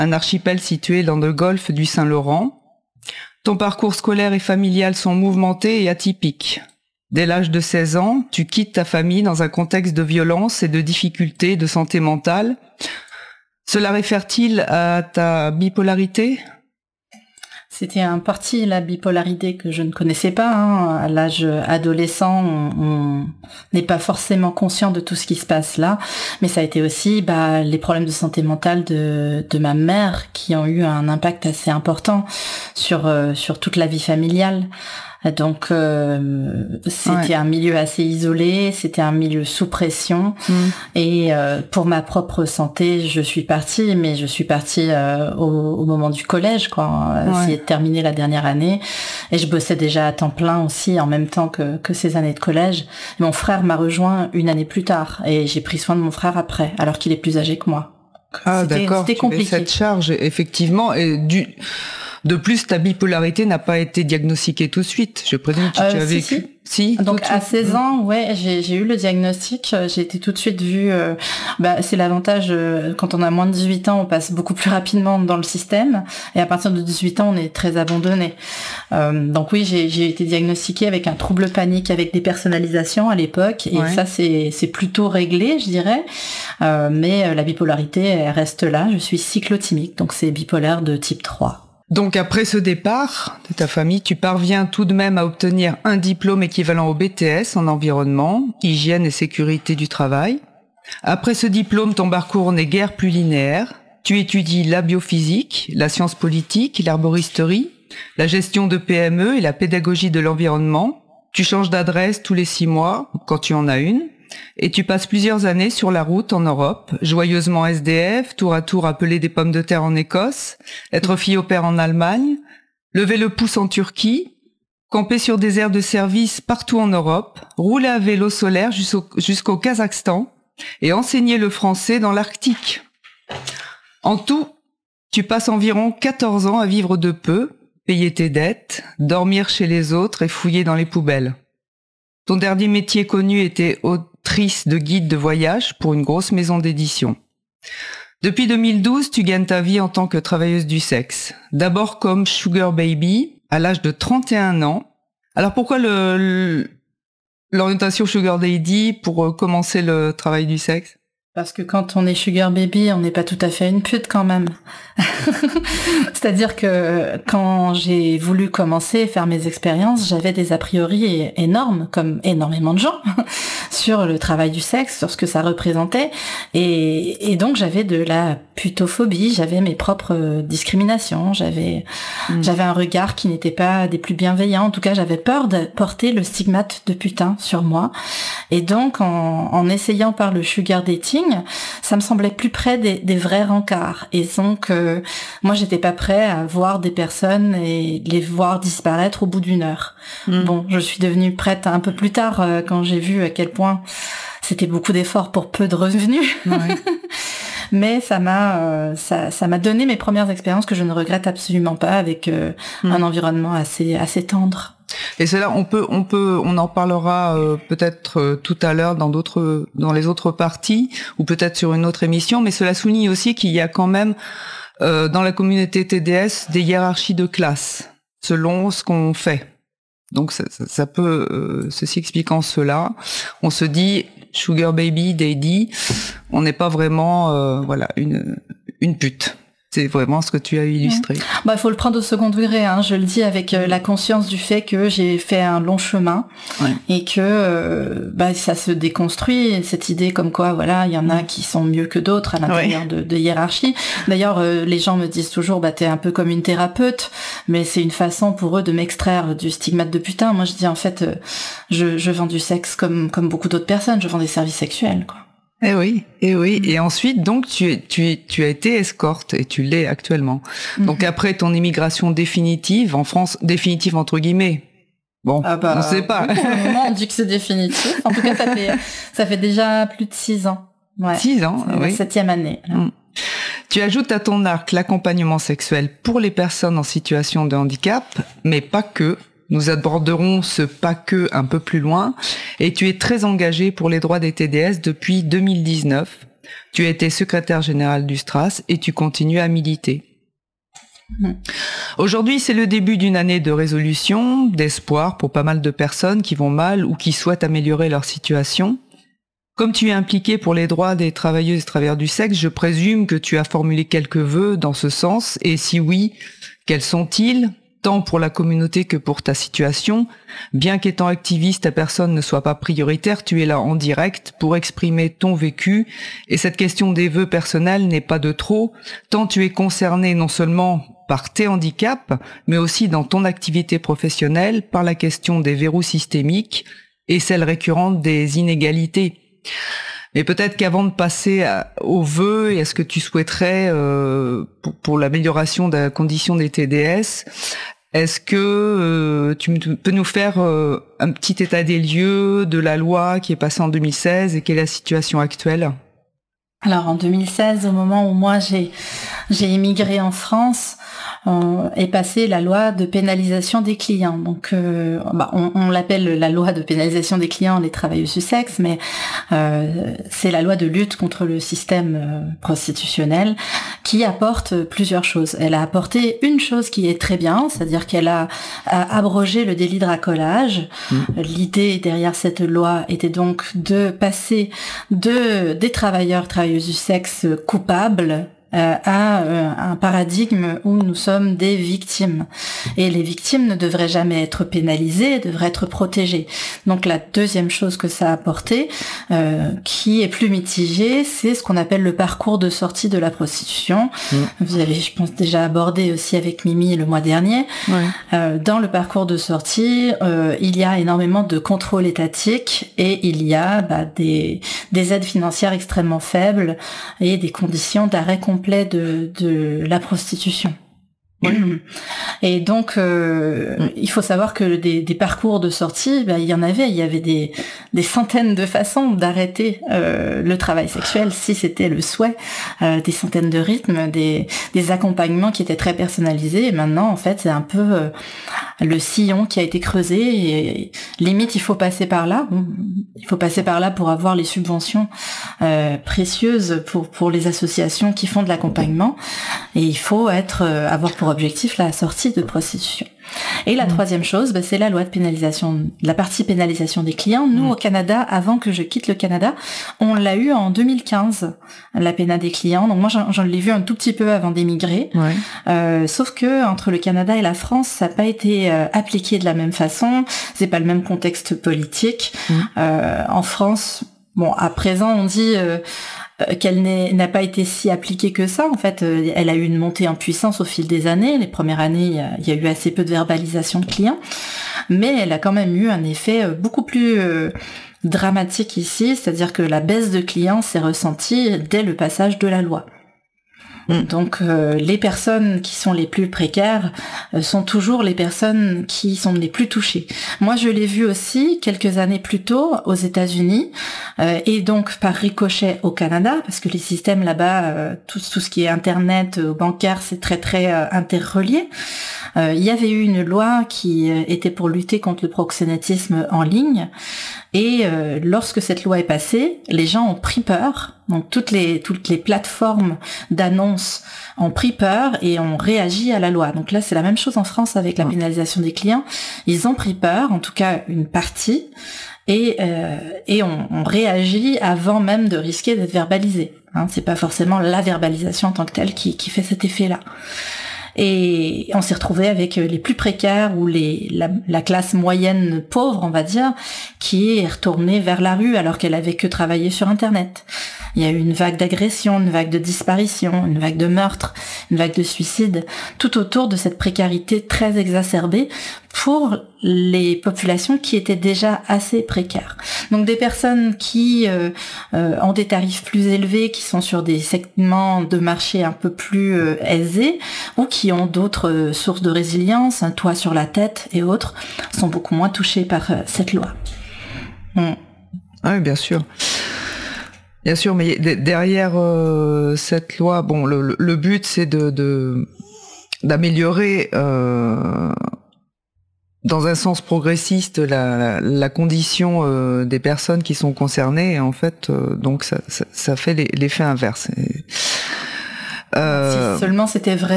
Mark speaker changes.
Speaker 1: un archipel situé dans le golfe du Saint-Laurent. Ton parcours scolaire et familial sont mouvementés et atypiques. Dès l'âge de 16 ans, tu quittes ta famille dans un contexte de violence et de difficultés de santé mentale. Cela réfère-t-il à ta bipolarité ?
Speaker 2: C'était en partie la bipolarité que je ne connaissais pas. À l'âge adolescent, on n'est pas forcément conscient de tout ce qui se passe là. Mais ça a été aussi les problèmes de santé mentale de ma mère qui ont eu un impact assez important sur toute la vie familiale. Donc c'était un milieu assez isolé, c'était un milieu sous pression et pour ma propre santé, je suis partie au moment du collège essayer de terminer la dernière année et je bossais déjà à temps plein aussi en même temps que ces années de collège. Mon frère m'a rejoint une année plus tard et j'ai pris soin de mon frère après alors qu'il est plus âgé que moi.
Speaker 1: D'accord,
Speaker 2: c'était compliqué.
Speaker 1: Cette charge effectivement et de plus, ta bipolarité n'a pas été diagnostiquée tout de suite. Je présume que tu as vécu. Si,
Speaker 2: donc à 16 ans, j'ai eu le diagnostic. J'ai été tout de suite vue. C'est l'avantage quand on a moins de 18 ans, on passe beaucoup plus rapidement dans le système. Et à partir de 18 ans, on est très abandonné. Donc oui, j'ai été diagnostiquée avec un trouble panique avec dépersonnalisation à l'époque. Et ça, c'est plutôt réglé, je dirais. Mais la bipolarité, elle reste là. Je suis cyclotimique, donc c'est bipolaire de type 3.
Speaker 1: Donc après ce départ de ta famille, tu parviens tout de même à obtenir un diplôme équivalent au BTS en environnement, hygiène et sécurité du travail. Après ce diplôme, ton parcours n'est guère plus linéaire. Tu étudies la biophysique, la science politique, l'herboristerie, la gestion de PME et la pédagogie de l'environnement. Tu changes d'adresse tous les 6 mois, quand tu en as une. Et tu passes plusieurs années sur la route en Europe, joyeusement SDF, tour à tour appeler des pommes de terre en Écosse, être fille au père en Allemagne, lever le pouce en Turquie, camper sur des aires de service partout en Europe, rouler à vélo solaire jusqu'au Kazakhstan et enseigner le français dans l'Arctique. En tout, tu passes environ 14 ans à vivre de peu, payer tes dettes, dormir chez les autres et fouiller dans les poubelles. Ton dernier métier connu était autrice de guide de voyage pour une grosse maison d'édition. Depuis 2012, tu gagnes ta vie en tant que travailleuse du sexe. D'abord comme sugar baby, à l'âge de 31 ans. Alors pourquoi l'orientation sugar daddy pour commencer le travail du sexe ?
Speaker 2: Parce que quand on est sugar baby, on n'est pas tout à fait une pute quand même. C'est-à-dire que quand j'ai voulu commencer, faire mes expériences, j'avais des a priori énormes, comme énormément de gens, sur le travail du sexe, sur ce que ça représentait. Et donc j'avais de la putophobie, j'avais mes propres discriminations, j'avais un regard qui n'était pas des plus bienveillants. En tout cas, j'avais peur de porter le stigmate de putain sur moi. Et donc, en essayant par le sugar dating, ça me semblait plus près des vrais rencarts. Et donc, moi, j'étais pas prêt à voir des personnes et les voir disparaître au bout d'1 heure. Bon, je suis devenue prête un peu plus tard quand j'ai vu à quel point c'était beaucoup d'efforts pour peu de revenus. Ouais. Mais ça m'a donné mes premières expériences que je ne regrette absolument pas, avec un environnement assez tendre.
Speaker 1: Et c'est là, on en parlera peut-être tout à l'heure dans les autres parties, ou peut-être sur une autre émission, mais cela souligne aussi qu'il y a quand même dans la communauté TDS des hiérarchies de classe selon ce qu'on fait. Donc ça peut, ceci expliquant cela, on se dit sugar baby, daddy, on n'est pas vraiment une pute. C'est vraiment ce que tu as illustré.
Speaker 2: Il faut le prendre au second degré, hein. Je le dis avec la conscience du fait que j'ai fait un long chemin et que ça se déconstruit, cette idée comme quoi il y en a qui sont mieux que d'autres à l'intérieur de hiérarchie. D'ailleurs, les gens me disent toujours t'es un peu comme une thérapeute, mais c'est une façon pour eux de m'extraire du stigmate de putain. Moi je dis en fait je vends du sexe comme beaucoup d'autres personnes, je vends des services sexuels, quoi.
Speaker 1: Eh oui. Et ensuite, donc, tu as été escorte, et tu l'es actuellement. Donc, après ton immigration définitive, en France, définitive entre guillemets. Bon, on ne sait pas.
Speaker 2: Oui, pour le moment, on dit que c'est définitif. En tout cas, ça fait déjà plus de 6 ans. Ouais.
Speaker 1: 6 ans, oui.
Speaker 2: 7e année.
Speaker 1: Tu ajoutes à ton arc l'accompagnement sexuel pour les personnes en situation de handicap, mais pas que. Nous aborderons ce pas que un peu plus loin. Et tu es très engagé pour les droits des TDS depuis 2019, Tu as été secrétaire générale du STRAS et tu continues à militer. Aujourd'hui, c'est le début d'une année de résolution, d'espoir pour pas mal de personnes qui vont mal ou qui souhaitent améliorer leur situation. Comme tu es impliqué pour les droits des travailleuses et travailleurs du sexe, je présume que tu as formulé quelques vœux dans ce sens, et si oui, quels sont-ils ? Tant pour la communauté que pour ta situation. Bien qu'étant activiste, ta personne ne soit pas prioritaire, tu es là en direct pour exprimer ton vécu, et cette question des vœux personnels n'est pas de trop, tant tu es concerné non seulement par tes handicaps, mais aussi dans ton activité professionnelle par la question des verrous systémiques et celle récurrente des inégalités. Mais peut-être qu'avant de passer aux vœux, est-ce que tu souhaiterais, pour l'amélioration de la condition des TDS, est-ce que tu peux nous faire un petit état des lieux de la loi qui est passée en 2016 et quelle est la situation actuelle ?
Speaker 2: Alors en 2016, au moment où moi j'ai immigré en France, est passée la loi de pénalisation des clients. Donc on l'appelle la loi de pénalisation des clients, les travailleuses du sexe, mais c'est la loi de lutte contre le système prostitutionnel qui apporte plusieurs choses. Elle a apporté une chose qui est très bien, c'est-à-dire qu'elle a abrogé le délit de racolage. L'idée derrière cette loi était donc de passer des travailleuses du sexe coupables à un paradigme où nous sommes des victimes. Et les victimes ne devraient jamais être pénalisées, devraient être protégées. Donc la deuxième chose que ça a apporté, qui est plus mitigée, c'est ce qu'on appelle le parcours de sortie de la prostitution. Vous avez, je pense, déjà abordé aussi avec Mimi le mois dernier. Dans le parcours de sortie, il y a énormément de contrôle étatique et il y a des aides financières extrêmement faibles et des conditions d'arrêt complet de la prostitution. Et donc il faut savoir que des parcours de sortie, il y avait des centaines de façons d'arrêter le travail sexuel si c'était le souhait, des centaines de rythmes, des accompagnements qui étaient très personnalisés. Et maintenant en fait c'est un peu le sillon qui a été creusé et limite il faut passer par là. Il faut passer par là pour avoir les subventions précieuses pour les associations qui font de l'accompagnement, et il faut avoir pour objectif la sortie de prostitution. Et la troisième chose, c'est la loi de pénalisation, la partie pénalisation des clients. Nous, au Canada, avant que je quitte le Canada, on l'a eu en 2015, la péna des clients. Donc moi, j'en l'ai vu un tout petit peu avant d'émigrer. Sauf que entre le Canada et la France, ça n'a pas été appliqué de la même façon. C'est pas le même contexte politique. En France, à présent, on dit qu'elle n'a pas été si appliquée que ça. En fait, elle a eu une montée en puissance au fil des années. Les premières années, il y a eu assez peu de verbalisation de clients, mais elle a quand même eu un effet beaucoup plus dramatique ici, c'est-à-dire que la baisse de clients s'est ressentie dès le passage de la loi. Donc les personnes qui sont les plus précaires sont toujours les personnes qui sont les plus touchées. Moi je l'ai vu aussi quelques années plus tôt aux États-Unis et donc par ricochet au Canada, parce que les systèmes là-bas, tout ce qui est internet, bancaire, c'est très très interrelié. Il y avait eu une loi qui était pour lutter contre le proxénétisme en ligne. Et lorsque cette loi est passée, les gens ont pris peur. Donc toutes les plateformes d'annonces ont pris peur et ont réagi à la loi. Donc là, c'est la même chose en France avec la pénalisation des clients. Ils ont pris peur, en tout cas une partie, et on réagit avant même de risquer d'être verbalisé. C'est pas forcément la verbalisation en tant que telle qui fait cet effet-là. Et on s'est retrouvé avec les plus précaires ou la classe moyenne pauvre, on va dire, qui est retournée vers la rue alors qu'elle avait que travaillé sur Internet. Il y a eu une vague d'agressions, une vague de disparitions, une vague de meurtres, une vague de suicides, tout autour de cette précarité très exacerbée pour les populations qui étaient déjà assez précaires. Donc des personnes qui ont des tarifs plus élevés, qui sont sur des segments de marché un peu plus aisés, ou qui ont d'autres sources de résilience, un toit sur la tête et autres, sont beaucoup moins touchés par cette loi.
Speaker 1: Oui, bien sûr. Bien sûr, mais derrière cette loi, le but c'est d'améliorer dans un sens progressiste la condition des personnes qui sont concernées, et en fait, donc ça fait l'effet inverse.
Speaker 2: Si seulement c'était vrai.